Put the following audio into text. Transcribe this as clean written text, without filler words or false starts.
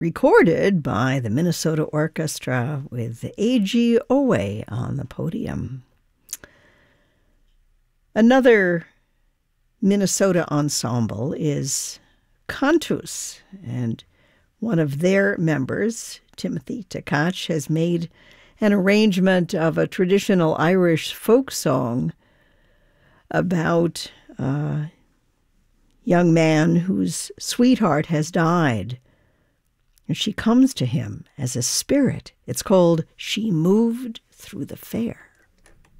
recorded by the Minnesota Orchestra with A.G. Owe on the podium. Another Minnesota ensemble is Cantus, and one of their members, Timothy Tkach, has made an arrangement of a traditional Irish folk song about a young man whose sweetheart has died. And she comes to him as a spirit. It's called She Moved Through the Fair.